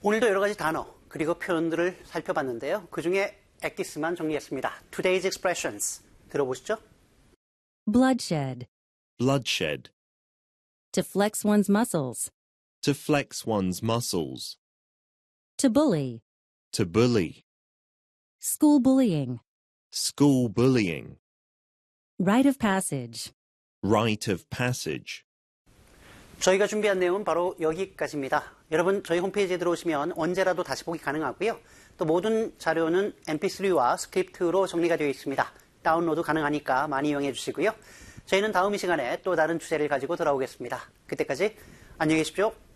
오늘도 여러 가지 단어 그리고 표현들을 살펴봤는데요. 그중에 엑디스만 정리했습니다. Today's expressions 들어보시죠. Bloodshed. Bloodshed. To flex one's muscles. To flex one's muscles. To bully. To bully. School bullying. School bullying. Rite of passage. Rite of passage. 저희가 준비한 내용은 바로 여기까지입니다. 여러분 저희 홈페이지에 들어오시면 언제라도 다시 보기 가능하고요. 또 모든 자료는 mp3와 스크립트로 정리가 되어 있습니다. 다운로드 가능하니까 많이 이용해 주시고요. 저희는 다음 이 시간에 또 다른 주제를 가지고 돌아오겠습니다. 그때까지 안녕히 계십시오.